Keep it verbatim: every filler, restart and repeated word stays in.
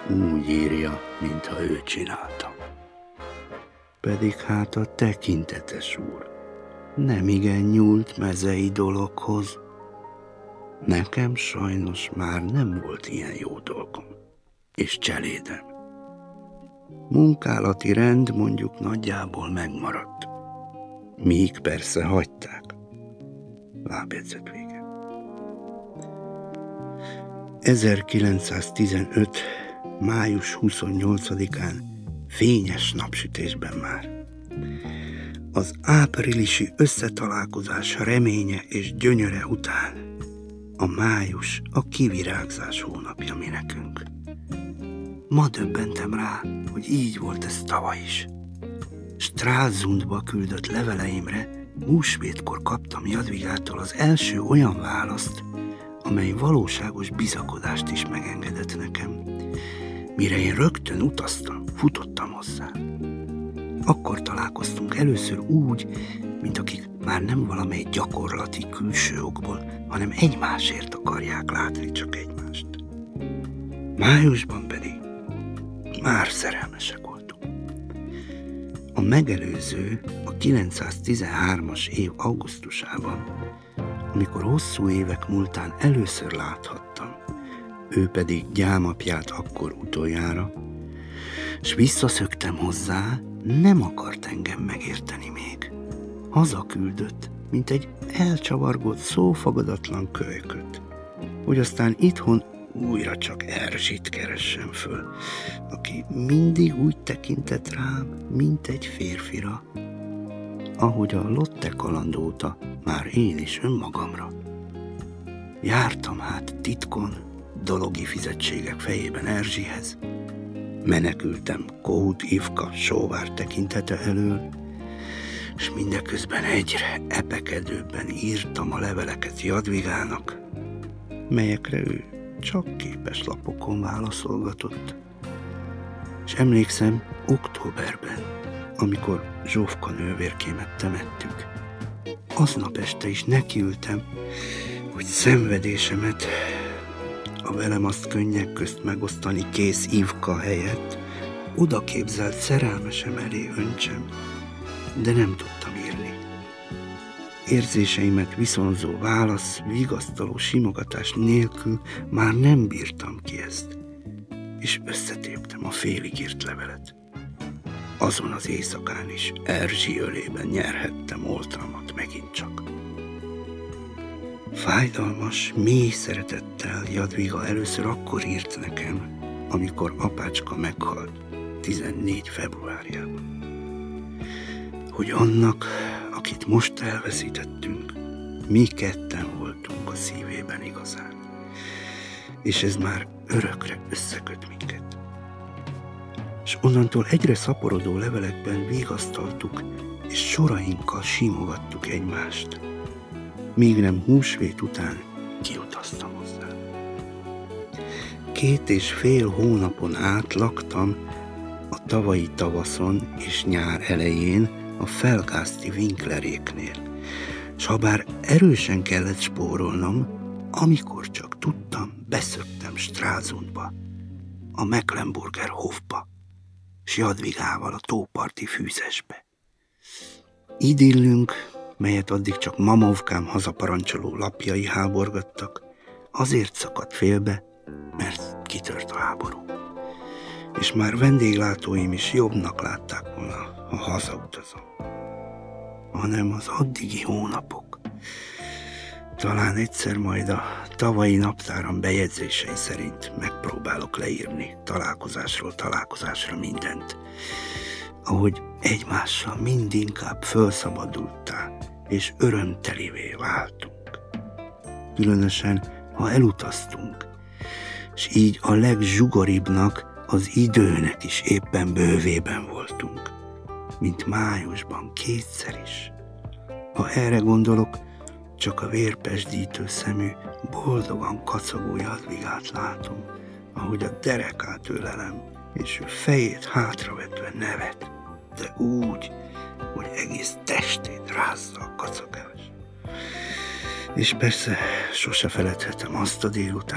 úgy írja, mintha ő csinálta. Pedig hát a tekintetes úr nem igen nyúlt mezei dologhoz. Nekem sajnos már nem volt ilyen jó dolgom, és cselédem. Munkálati rend mondjuk nagyjából megmaradt. Míg persze hagyták. Lábjegyzet vége. ezerkilencszáztizenöt. május huszonnyolcadikán fényes napsütésben már. Az áprilisi összetalálkozás reménye és gyönyöre után a május a kivirágzás hónapja mi nekünk. Ma döbbentem rá, hogy így volt ez tavaly is. Stralsundba küldött leveleimre húsvétkor kaptam Jadvigától az első olyan választ, amely valóságos bizakodást is megengedett nekem. Mire én rögtön utaztam, futottam hozzá. Akkor találkoztunk először úgy, mint akik már nem valamely gyakorlati külső okból, hanem egymásért akarják látni csak egymást. Májusban pedig már szerelmesek voltunk. A megelőző, a kilencszáztizenhármas év augusztusában, amikor hosszú évek múltán először láthattam, ő pedig gyámapját akkor utoljára, s visszaszöktem hozzá, nem akart engem megérteni még. Hazaküldött, mint egy elcsavargott, szófogadatlan kölyköt, hogy aztán itthon újra csak Erzsit keressen föl, aki mindig úgy tekintett rám, mint egy férfira, ahogy a Lotte kaland óta már én is önmagamra. Jártam hát titkon, dologi fizetségek fejében Erzsihez, menekültem Kohut Ivka sóvár tekintete elől, s mindeközben egyre epekedőbben írtam a leveleket Jadvigának, melyekre ő csak képeslapokon válaszolgatott. És emlékszem, októberben, amikor Zsófka nővérkémet temettük, aznap este is nekiültem, hogy szenvedésemet a velem azt könnyek közt megosztani kész Ivka helyett oda képzelt szerelmesem elé öntsem, de nem tudtam írni. Érzéseimet viszonzó válasz, vigasztaló simogatás nélkül már nem bírtam ki ezt, és összetéptem a félig írt levelet. Azon az éjszakán is Erzsi ölében nyerhettem oltalmat megint csak. Fájdalmas, mély szeretettel Jadviga először akkor írt nekem, amikor apácska meghalt tizennégy februárjában. Hogy annak, akit most elveszítettünk, mi ketten voltunk a szívében igazán. És ez már örökre összeköt minket. És onnantól egyre szaporodó levelekben vigasztaltuk, és sorainkkal simogattuk egymást, míg nem húsvét után kiutaztam hozzá. Két és fél hónapon át laktam a tavalyi tavaszon és nyár elején a Felgászti Winkleréknél, s habár erősen kellett spórolnom, amikor csak tudtam, beszöktem Stralsundba, a Mecklenburger Hofba, s Jadvigával a tóparti fűzesbe. Idillünk, melyet addig csak mamovkám hazaparancsoló lapjai háborgattak, azért szakadt félbe, mert kitört a háború. És már vendéglátóim is jobbnak látták volna, ha hazautazom. Hanem az addigi hónapok. Talán egyszer majd a tavalyi naptáram bejegyzései szerint megpróbálok leírni találkozásról találkozásra mindent, ahogy egymással mindinkább fölszabadultá és örömtelivé váltunk. Különösen, ha elutaztunk, s így a legzsugoribbnak, az időnek is éppen bővében voltunk, mint májusban kétszer is. Ha erre gondolok, csak a vérpesdítő szemű, boldogan kacagó Jadvigát látom, ahogy a derekát ölelem, és ő fejét hátravetve nevet, de úgy, hogy egész testét rázza a kacagás. És persze sose feledhetem azt a délután,